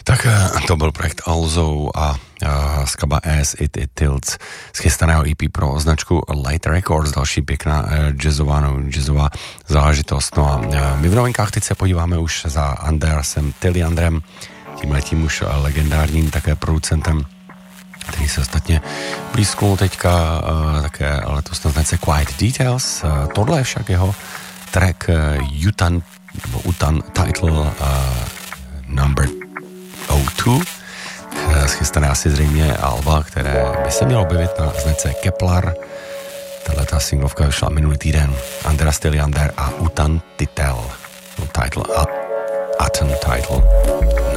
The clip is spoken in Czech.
Tak to byl projekt Alzo a skladba As It Tilts z chystaného EP pro značku Light Records, další pěkná jazzová záležitost. No a my v novinkách teď se podíváme už za Andersem Tilliandrem, tímhletím už legendárním také producentem, který se ostatně blízknul teďka také letos na značce Quiet Details. Tohle je však jeho track Utan Title Number 02, schystané asi zřejmě alba, které by se mělo objevit na značce Kepler. Tato singlovka vyšla minulý týden. Anders Tilliander a Utan Title. Utan Title